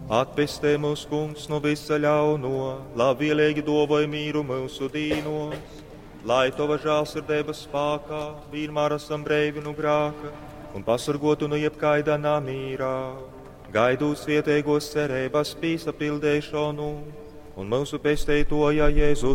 Atpestē mūs, kungs, no visa ļauno, labvēlīgi dāvāj mīru mūsu dīnos, lai tava žēlsirdības spēkā vienmēr esam brīvi no grēka un pasargotu no jebkaida namīrā. Gaidūs vietējos cerības pīsapildēšanu un mūsu pestētoja Jēzus